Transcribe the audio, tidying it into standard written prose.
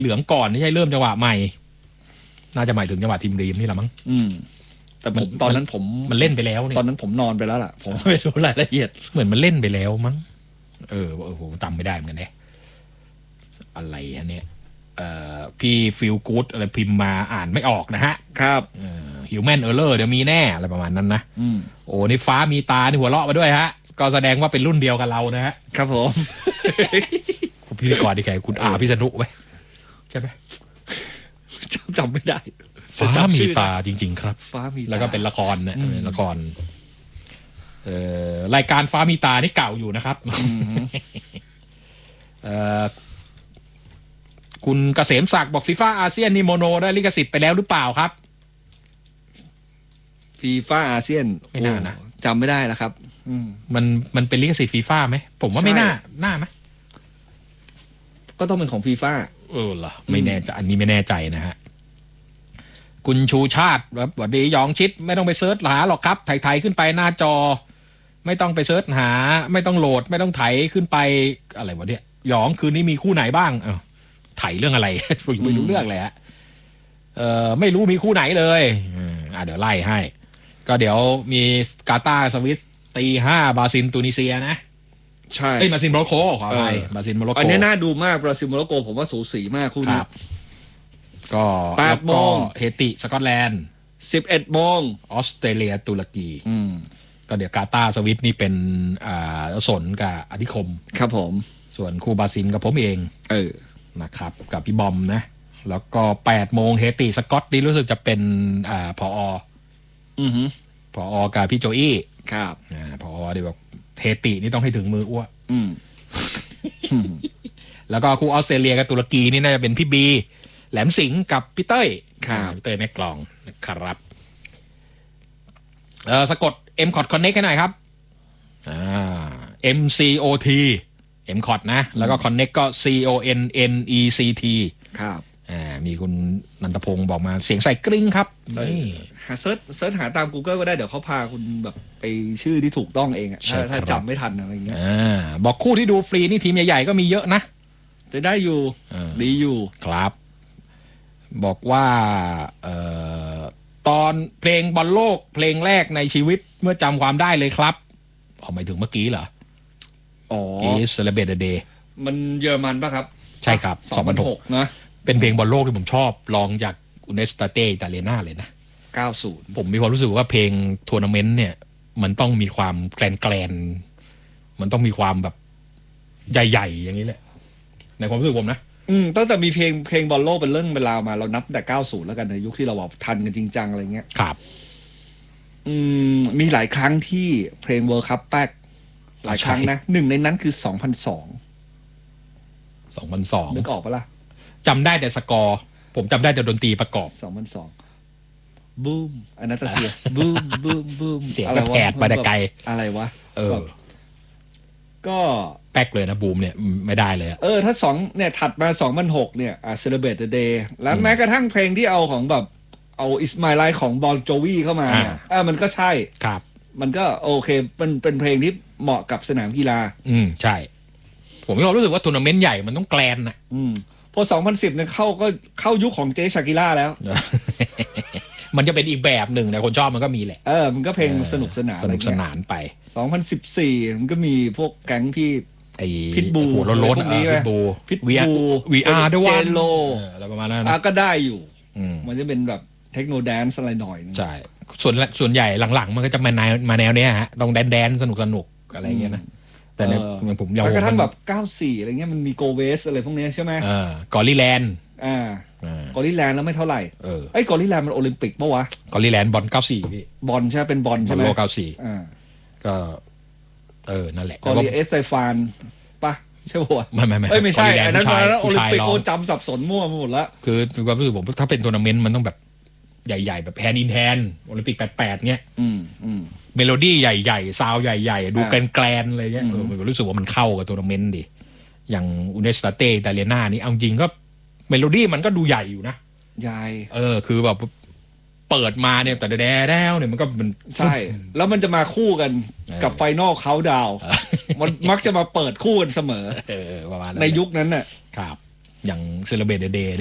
เหลืองก่อนไม่ใช่เริ่มจังหวะใหม่น่าจะหมายถึงจังหวะทีมรีมนี่แหละมั้งแต่ผมตอนนั้นมันเล่นไปแล้วเนี่ยตอนนั้นผมนอนไปแล้วล่ะผมไม่รู้รายละเอียดเหมือนมันเล่นไปแล้วมั้งผมจำไม่ได้เหมือนกันเนี่ยอะไรอันเนี้ยพี่ฟิลกู๊ดอะไรพิมพ์มาอ่านไม่ออกนะฮะครับฮิวแมนเออร์เลอร์เดี๋ยวมีแน่อะไรประมาณนั้นนะโอ้นี่ฟ้ามีตานี่หัวเราะมาด้วยฮะก็แสดงว่าเป็นรุ่นเดียวกับเรานะฮะครับผมพิธีกรที่ใครคุณพิษณุไว้ใช่ไหมจำไม่ได้ฟ้ามีตาจริงๆครับฟ้ามีแล้วก็เป็นละครนะละครรายการฟ้ามีตานี่เก่าอยู่นะครับคุณเกษมศักดิ์บอกฟีฟ่าอาเซียนนี่โมโนได้ลิขสิทธิ์ไปแล้วหรือเปล่าครับฟีฟ่าอาเซียนไม่น่านะจำไม่ได้แล้วครับมันเป็นลิขสิทธิ์ฟีฟ่าไหมผมว่าไม่น่าไหมก็ต้องเป็นของฟีฟ่าเหรอไม่แน่ใจอันนี้ไม่แน่ใจนะฮะคุณชูชาติแบบวัสดียองชิดไม่ต้องไปเซิร์ชหาหรอกครับไถขึ้นไปหน้าจอไม่ต้องไปเซิร์ชหาไม่ต้องโหลดไม่ต้องไถขึ้นไปอะไรวะเนี่ยยองคืนนี้มีคู่ไหนบ้างไถเรื่องอะไรผมไม่รู้เรื่องเลยฮะไม่รู้มีคู่ไหนเลยเดี๋ยวไล่ให้ก็เดี๋ยวมีกาตาร์สวิสตี5บราซิลตูนิเซียนะใช่บราซิลโมร็อกโกขออภัยบราซิลโมร็อกโกอันนี้น่าดูมากบราซิลโมร็อกโกผมว่าสูสีมากคู่นี้ก็ 8 โมงเฮติสกอตแลนด์ 11 โมงออสเตรเลียตุรกีก็เดี๋ยวกาตาร์สวิสนี่เป็นสนกับอธิคมครับผมส่วนคู่บราซิลกับผมเองนะครับกับพี่บอมนะแล้วก็8 โมงเฮติสกอตนี่รู้สึกจะเป็นผอ.กับพี่โจอี้ครับผอ.เดี๋ยวบอกเฮตินี่ต้องให้ถึงมืออ้วแล้วก็คู่ออสเตรเลียกับตุรกีนี่น่าจะเป็นพี่บีแหลมสิงห์กับพี่เต้ยพี่เต้ยแม่กลองนะครับสะกด MCOT Connect ให้หน่อยครับMCOT MCOT นะแล้วก็ Connect ก็ CONNECT ครับมีคุณนันทพงศ์บอกมาเสียงใส่กริ้งครับนี่เซิร์ชหาตาม Google ก็ได้เดี๋ยวเขาพาคุณแบบไปชื่อที่ถูกต้องเองถ้าจำไม่ทันอะไรเงี้ยบอกคู่ที่ดูฟรีนี่ทีมใหญ่ๆก็มีเยอะนะจะได้อยู่ดีอยู่ครับบอกว่าตอนเพลงบอลโลกเพลงแรกในชีวิตเมื่อจำความได้เลยครับหมายถึงเมื่อกี้เหรอCelebrate the Day มันเยอรมันป่ะครับใช่ครับ 2006นะเป็นเพลงบอลโลกที่ผมชอบลองจากอุเนสตาเตอิตาเลียนาเลยนะ 90 ผมมีความรู้สึกว่าเพลงทัวร์นาเมนต์เนี่ยมันต้องมีความแกลนมันต้องมีความแบบใหญ่ๆอย่างนี้แหละในความรู้สึกผมนะตั้งแต่มีเพลงบอลโลกเป็นเรื่องเป็นราวมาเรานับแต่90แล้วกันในยุคที่เราแบบทันกันจริงจังอะไรเงี้ยครับมีหลายครั้งที่เพลง World Cup แป๊กหลายครั้งนะหนึ่งในนั้นคือ2002นึกออกปะล่ะจำได้แต่สกอร์ผมจำได้แต่ดนตรีประกอบ 2002บูมอนาตาเซียบูมเสียงกระแผดไปแต่ไกลอะไรวะก็แป๊กเลยนะบูมเนี่ยไม่ได้เลยถ้าเนี่ยถัดมา2006เนี่ยCelebrate the Day แล้วแม้กระทั่งเพลงที่เอาของแบบเอา It's My Life ของบอนโจวีเข้ามาเนี่ยมันก็ใช่ครับมันก็โอเคมันเป็นเพลงที่เหมาะกับสนามกีฬาใช่ผมมีความรู้สึกว่าทัวร์นาเมนต์ใหญ่มันต้องแกลนนะพอ2010เนี่ยเข้ายุคของเจชากิล่าแล้วมันจะเป็นอีกแบบหนึ่งแต่คนชอบมันก็มีแหละมันก็เพลงสนุกสนานไป 2014มันก็มีพวกแก๊งพี่พิทบูหัวโล้นพิทบู VR ด้วยเจโลอะไรประมาณนั้นก็ได้อยู่มันจะเป็นแบบเทคโนแดนซ์อะไรหน่อยใช่ส่วนใหญ่หลังๆมันก็จะมาแนวเนี้ยฮะต้องแดนสนุกอะไรเงี้ยนะแต่ในผมยังกระทั่งแบบ94อะไรเงี้ยมันมีโกเวสอะไรพวกนี้ใช่ไหมกอริแลนด์กอริแลนด์แล้วไม่เท่าไหร่กอริแลนด์มันโอลิมปิกปะวะกอริแลนด์บอล94พี่บอลใช่เป็นบอลใช่ไหมบอลโลก94ก็นั่นแหละกอริเอสไซฟานปะใช่ปะวะไม่ใช่อันนั้นโอลิมปิกโอจำสับสนมั่วหมดละคือความรู้สึกผมถ้าเป็นทัวร์นาเมนต์มันต้องแบบใหญ่ๆแบบแฮนด์อินแฮนด์โอลิมปิก88เงี้ยเมโลดี้ใหญ่ๆซาวใหญ่ๆดูแกลนๆอะไรเงี้ยผมรู้สึกว่ามันเข้ากับทัวร์นาเมนต์ดิอย่างอุเนสตาเตอิตาเลียนานี่เอาจริงก็เมโลดี้มันก็ดูใหญ่อยู่นะใหญ่คือแบบเปิดมาเนี่ยแต่แด้วเนี่ยมันก็มันใช่แล้วมันจะมาคู่กันกับไฟนอลเค้าดาวมันมักจะมาเปิดคู่กันเสมอประมาณในยุคนั้นน่ะครับอย่าง Celebrate the Day